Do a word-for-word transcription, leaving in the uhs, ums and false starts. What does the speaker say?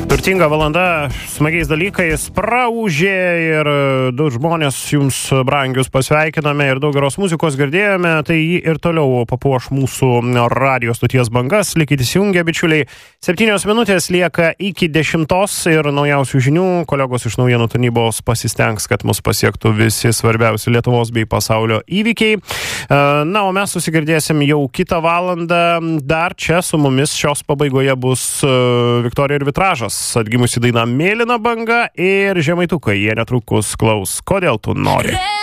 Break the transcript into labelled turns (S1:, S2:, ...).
S1: Turtinga valanda, smagiais dalykais praūžė ir du žmonės jums brangius pasveikiname ir daug geros muzikos girdėjome, tai jį ir toliau papuoš mūsų radio stoties bangas. Likite įsijungę, bičiuliai. Septynios minutės lieka iki dešimtos ir naujausių žinių. Kolegos iš naujienų tarnybos pasistengs, kad mus pasiektų visi svarbiausi Lietuvos bei pasaulio įvykiai. Na, o mes susigirdėsim jau kitą valandą. Dar čia su mumis šios pabaigoje bus Viktorija ir Vitražas. Atgimusi daina Mėlyna banga ir Žemaitukai. Jie netrukus klaus, kodėl tu nori.